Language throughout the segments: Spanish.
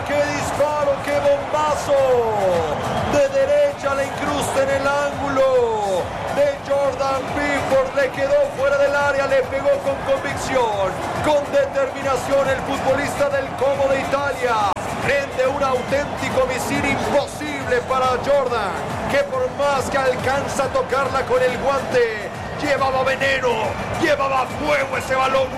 ¡Qué disparo! ¡Qué bombazo! De derecha la incrusta en el ángulo de Jordan Pickford. Le quedó fuera del área, le pegó con convicción, con determinación el futbolista del Como de Italia. Frente a un auténtico misil imposible para Jordan, que por más que alcanza a tocarla con el guante, llevaba veneno, llevaba fuego ese balón.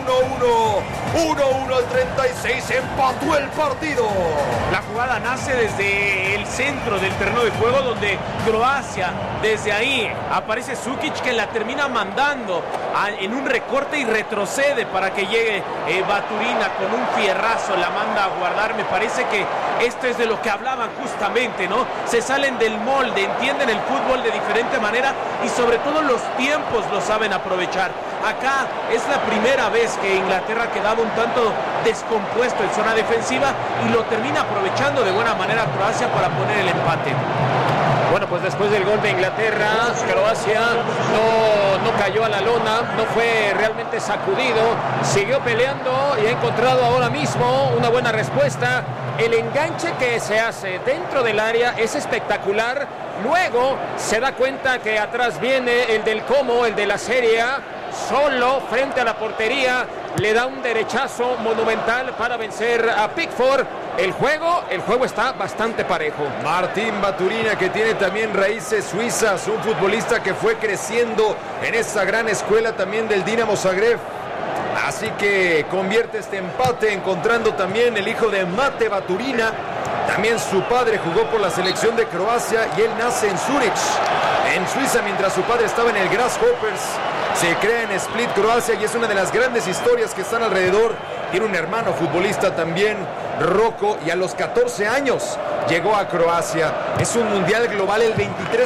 1-1 al 36, empató el partido. La jugada nace desde el centro del terreno de juego, donde Croacia, desde ahí aparece Sukic, que la termina mandando en un recorte y retrocede para que llegue Baturina con un fierrazo, la manda a guardar. Me parece que esto es de lo que hablaban justamente, ¿no? Se salen del molde, entienden el fútbol de diferente manera y sobre todo los tiempos lo saben aprovechar. Acá es la primera vez que Inglaterra quedaba un tanto descompuesto en zona defensiva y lo termina aprovechando de buena manera Croacia para poner el empate. Bueno, pues después del gol de Inglaterra, Croacia no cayó a la lona, no fue realmente sacudido, siguió peleando y ha encontrado ahora mismo una buena respuesta. El enganche que se hace dentro del área es espectacular. Luego se da cuenta que atrás viene el del Como, el de la Serie A, solo frente a la portería, le da un derechazo monumental para vencer a Pickford. El juego está bastante parejo. Martín Baturina, que tiene también raíces suizas, un futbolista que fue creciendo en esa gran escuela también del Dinamo Zagreb. Así que convierte este empate, encontrando también el hijo de Mate Baturina. También su padre jugó por la selección de Croacia y él nace en Zurich, en Suiza, mientras su padre estaba en el Grasshoppers. Se crea en Split, Croacia, y es una de las grandes historias que están alrededor. Tiene un hermano futbolista también, Rocco, y a los 14 años llegó a Croacia. Es un mundial global, el 23%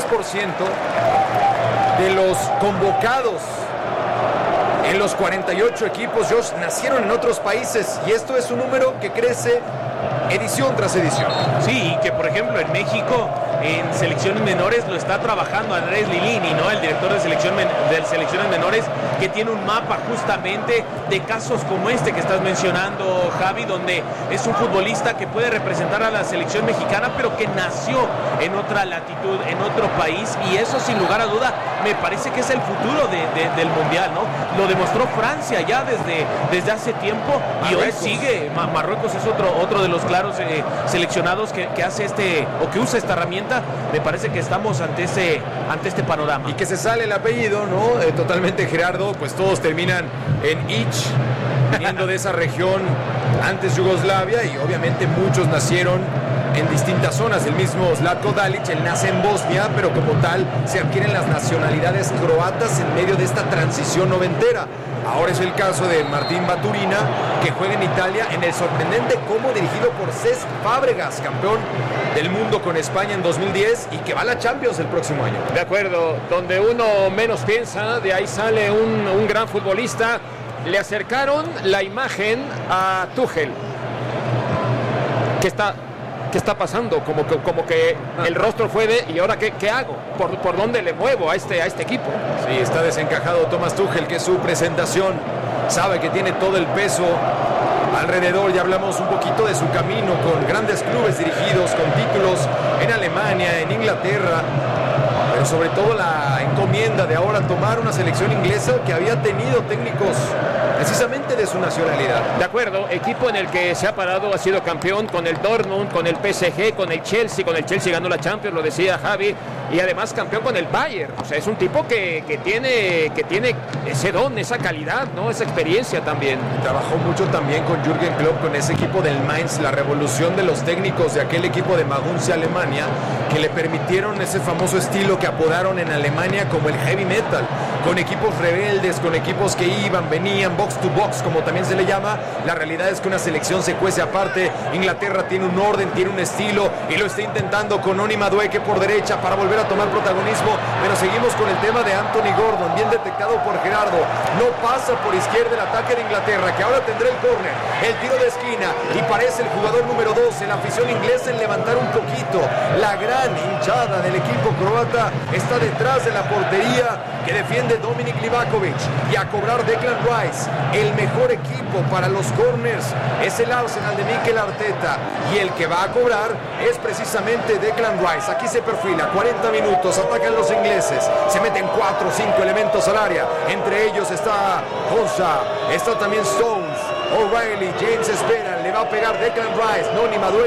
de los convocados en los 48 equipos, Josh, nacieron en otros países, y esto es un número que crece edición tras edición. Sí, que por ejemplo en México, en selecciones menores, lo está trabajando Andrés Lilini, ¿no? El director de selecciones menores, que tiene un mapa justamente de casos como este que estás mencionando, Javi, donde es un futbolista que puede representar a la selección mexicana, pero que nació en otra latitud, en otro país, y eso sin lugar a duda me parece que es el futuro del Mundial, ¿no? Lo demostró Francia ya desde hace tiempo, y hoy sigue. Marruecos es otro de los claros seleccionados que hace que usa esta herramienta. Me parece que estamos ante este panorama. Y que se sale el apellido, ¿no? Totalmente Gerardo, pues todos terminan en Ich, viniendo de esa región, antes Yugoslavia, y obviamente muchos nacieron en distintas zonas. El mismo Zlatko Dalic, él nace en Bosnia, pero como tal se adquieren las nacionalidades croatas en medio de esta transición noventera. Ahora es el caso de Martín Baturina, que juega en Italia en el sorprendente Como, dirigido por Cesc Fábregas, campeón del mundo con España en 2010 y que va a la Champions el próximo año. De acuerdo, donde uno menos piensa, de ahí sale un gran futbolista. Le acercaron la imagen a Tuchel. ¿Qué está pasando? Como que el rostro fue de, ¿y ahora qué hago? ¿Por dónde le muevo a este equipo? Sí, está desencajado Thomas Tuchel, que es su presentación. Sabe que tiene todo el peso alrededor. Ya hablamos un poquito de su camino con grandes clubes dirigidos, con títulos en Alemania, en Inglaterra, pero sobre todo la encomienda de ahora tomar una selección inglesa que había tenido técnicos precisamente de su nacionalidad. De acuerdo, equipo en el que se ha parado, ha sido campeón con el Dortmund, con el PSG, con el Chelsea ganó la Champions, lo decía Javi, y además campeón con el Bayern. O sea, es un tipo que tiene ese don, esa calidad, ¿no? Esa experiencia también. Trabajó mucho también con Jürgen Klopp, con ese equipo del Mainz, la revolución de los técnicos de aquel equipo de Maguncia, Alemania, que le permitieron ese famoso estilo que apodaron en Alemania como el heavy metal, con equipos rebeldes, con equipos que iban, venían, box to box, como también se le llama. La realidad es que una selección se cuece aparte. Inglaterra tiene un orden, tiene un estilo, y lo está intentando con Oni Madueke por derecha para volver a tomar protagonismo, pero seguimos con el tema de Anthony Gordon, bien detectado por Gerardo. No pasa por izquierda el ataque de Inglaterra, que ahora tendrá el córner, el tiro de esquina, y parece el jugador número 2 en la afición inglesa en levantar un poquito. La gran hinchada del equipo croata está detrás de la portería, que defiende de Dominic Livakovic y a cobrar Declan Rice. El mejor equipo para los corners es el Arsenal de Mikel Arteta y el que va a cobrar es precisamente Declan Rice. Aquí se perfila, 40 minutos, atacan los ingleses, se meten 4 o 5 elementos al área, entre ellos está Honsa, está también Stones, O'Reilly, James espera, le va a pegar Declan Rice, Noni Madueke